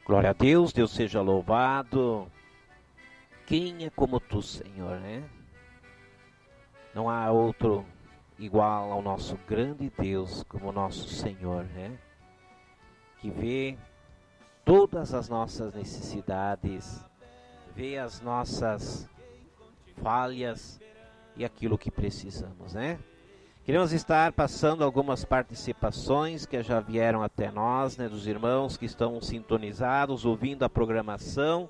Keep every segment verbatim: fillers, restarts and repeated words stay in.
Glória a Deus, Deus seja louvado. Quem é como tu, Senhor, né? Não há outro igual ao nosso grande Deus como o nosso Senhor, né? Que vê todas as nossas necessidades, vê as nossas falhas e aquilo que precisamos, né? Queremos estar passando algumas participações que já vieram até nós, né, dos irmãos que estão sintonizados, ouvindo a programação.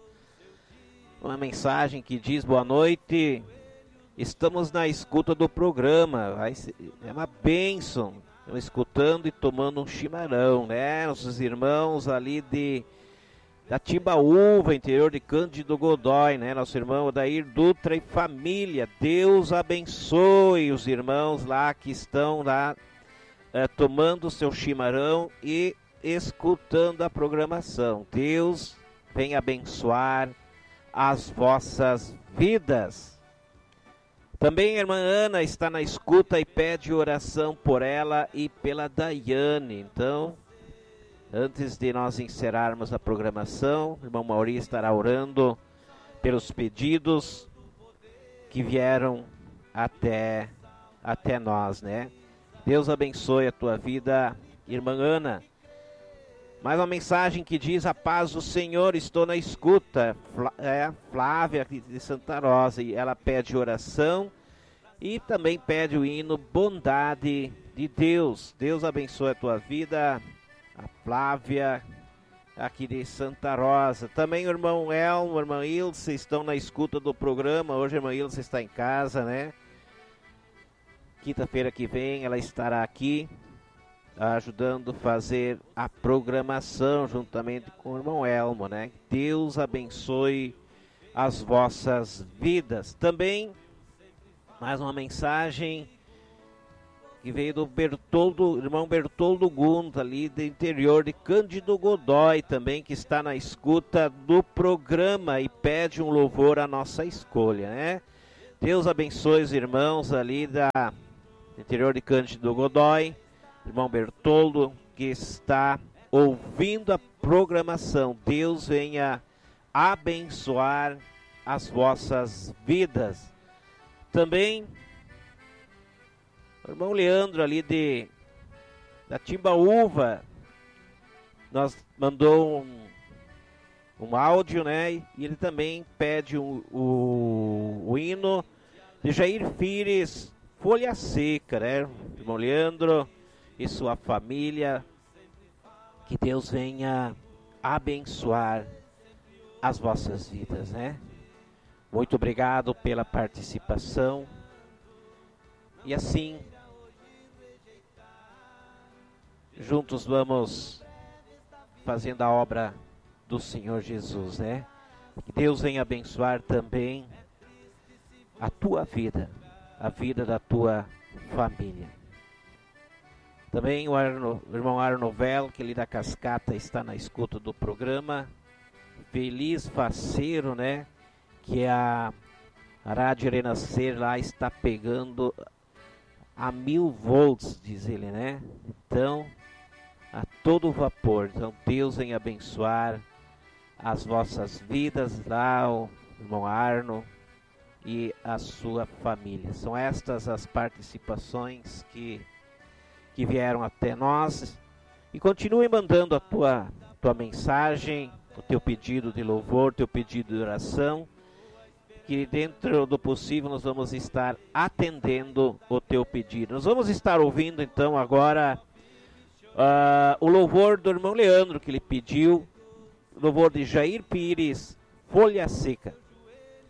Uma mensagem que diz: boa noite, estamos na escuta do programa. É uma bênção, estamos escutando e tomando um chimarrão, né? Nossos irmãos ali de da Timbaúva, interior de Cândido Godói, né? Nosso irmão Odair Dutra e família. Deus abençoe os irmãos lá que estão lá é, tomando seu chimarrão e escutando a programação. Deus vem abençoar as vossas vidas. Também a irmã Ana está na escuta e pede oração por ela e pela Daiane. Então, antes de nós encerrarmos a programação, o irmão Mauri estará orando pelos pedidos que vieram até, até nós, né? Deus abençoe a tua vida, irmã Ana. Mais uma mensagem que diz: a paz do Senhor, estou na escuta. É Flávia de Santa Rosa, e ela pede oração e também pede o hino Bondade de Deus. Deus abençoe a tua vida, a Flávia, aqui de Santa Rosa. Também o irmão Elmo, a irmã Ilse estão na escuta do programa. Hoje a irmã Ilse está em casa, né? Quinta-feira que vem ela estará aqui, ajudando a fazer a programação, juntamente com o irmão Elmo, né? Deus abençoe as vossas vidas. Também, mais uma mensagem que veio do Bertoldo, irmão Bertoldo Gunta, ali do interior de Cândido Godói, também, que está na escuta do programa e pede um louvor à nossa escolha, né? Deus abençoe os irmãos ali da do interior de Cândido Godói, irmão Bertoldo, que está ouvindo a programação. Deus venha abençoar as vossas vidas. Também o irmão Leandro ali de da Timbaúva nós mandou um, um áudio, né? E ele também pede o, o, o hino de Jair Pires, Folha Seca, né? Irmão Leandro e sua família, que Deus venha abençoar as vossas vidas, né? Muito obrigado pela participação. E assim, juntos vamos fazendo a obra do Senhor Jesus, né? Que Deus venha abençoar também a tua vida, a vida da tua família. Também o, Arno, o irmão Arnovel, que ali da Cascata está na escuta do programa. Feliz Faceiro, né? Que a, a Rádio Renascer lá está pegando a mil volts, diz ele, né? Então, a todo vapor. Então, Deus venha abençoar as vossas vidas lá, o irmão Arno e a sua família. São estas as participações que, que vieram até nós. E continue mandando a tua, tua mensagem, o teu pedido de louvor, teu pedido de oração, que dentro do possível nós vamos estar atendendo o teu pedido. Nós vamos estar ouvindo então agora uh, o louvor do irmão Leandro, que ele pediu, o louvor de Jair Pires, Folha Seca.